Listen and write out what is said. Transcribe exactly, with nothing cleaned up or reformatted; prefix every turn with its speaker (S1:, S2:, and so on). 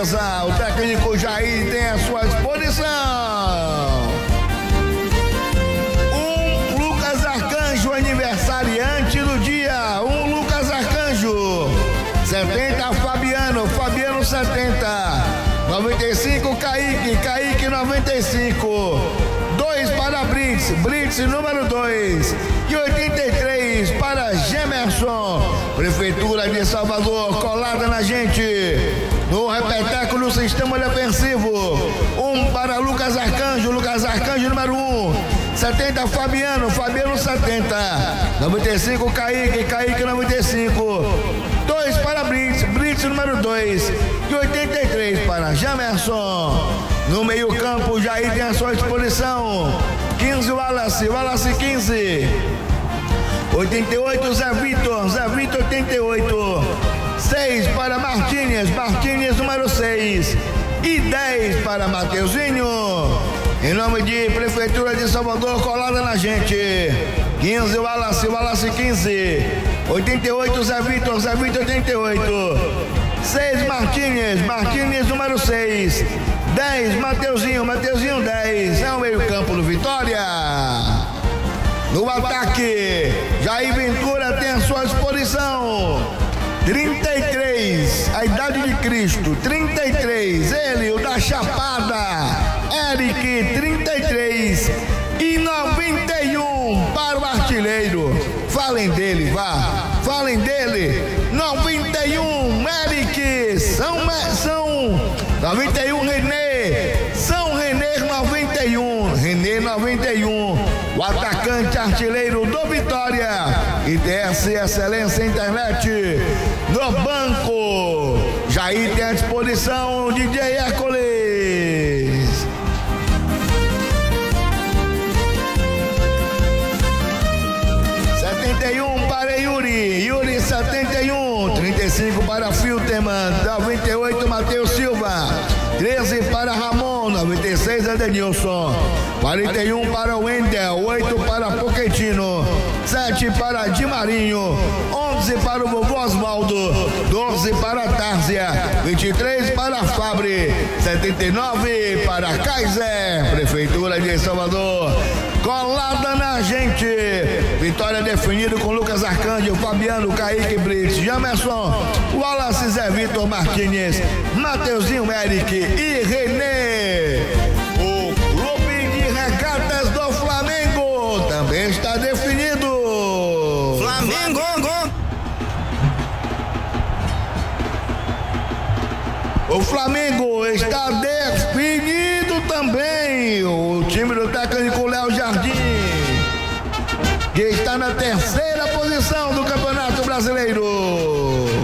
S1: beleza. O técnico Jair tem à sua disposição. Um Lucas Arcanjo, aniversariante do dia. Um Lucas Arcanjo. setenta, Fabiano. Fabiano, setenta. noventa e cinco, Kaique. Kaique, noventa e cinco. dois para Brits. Brits, número dois. E oitenta e três para Gemerson. Prefeitura de Salvador, colada na gente. No repeteco no sistema defensivo. Um para Lucas Arcanjo. Lucas Arcanjo, número um. setenta, Fabiano. Fabiano, setenta. noventa e cinco, Kaique. Kaique, noventa e cinco. dois para Brits. Brits, número dois. E oitenta e três para Gemerson. No meio campo, Jair tem à sua disposição. quinze, Wallace. Wallace, quinze. oitenta e oito, Zé Vitor. Zé Vitor, oitenta e oito. seis para Martínez. Martínez, número seis. E dez para Mateuzinho. Em nome de Prefeitura de Salvador, colada na gente. quinze, Wallace. Wallace, quinze. oitenta e oito, Zé Vitor. Zé Vitor, oitenta e oito. seis, Martínez. Martínez, número seis. dez, Mateuzinho. Mateuzinho, dez. É o meio-campo do Vitória. No ataque, Jair Ventura tem a sua disposição. trinta e três, a idade de Cristo. trinta e três, ele, o da Chapada. Eric, trinta e três. E noventa e um para o artilheiro. Falem dele, vá. Falem dele. noventa e um, Eric. São, são noventa e um, René. São René, noventa e um. René, noventa e um. O atacante artilheiro do Vitória. E desce excelência internet no banco. Jair tem à disposição, D J Hércules. setenta e um para Yuri. Yuri, setenta e um. trinta e cinco para Filterman. noventa e oito, Matheus Silva. treze para Ramon. noventa e seis, Edenilson. quarenta e um para Wendel. oito para Pochettino. sete para Di Marinho. onze para o Vovô Osvaldo. doze para Tárzia. vinte e três para Fabre. setenta e nove para Kaiser. Prefeitura de Salvador, colada na gente. Vitória definido com Lucas Arcanjo, Fabiano, Kaique, Brits, Jamerson, Wallace, Zé Vitor, Martínez, Mateuzinho, Eric e René. O clube de regatas do Flamengo também está definido.
S2: Flamengo!
S1: O Flamengo está definido também. O time do técnico Léo Jardim, que está na terceira posição do Campeonato Brasileiro.